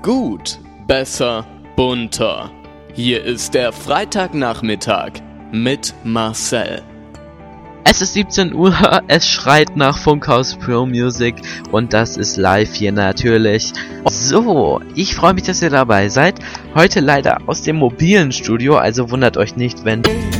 Gut, besser, bunter. Hier ist der Freitagnachmittag mit Marcel. Es ist 17 Uhr, es schreit nach Funkhaus Pro Music und das ist live hier natürlich. So, ich freue mich, dass ihr dabei seid. Heute leider aus dem mobilen Studio, also wundert euch nicht, wenn